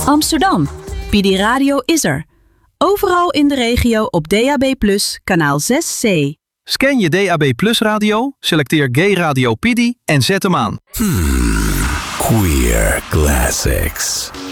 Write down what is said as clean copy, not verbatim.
Amsterdam. PD Radio is er. Overal in de regio op DAB+, kanaal 6C. Scan je DAB Plus radio, selecteer Gay Radio PD en zet hem aan. Queer Classics.